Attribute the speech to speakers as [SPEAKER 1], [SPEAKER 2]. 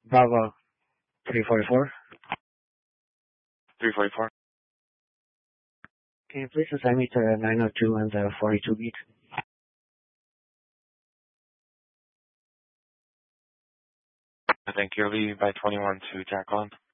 [SPEAKER 1] Bravo 344.
[SPEAKER 2] 344.
[SPEAKER 1] Can you please assign me to 902 and the 42 beat?
[SPEAKER 2] I think you're leaving by 21 to tack on.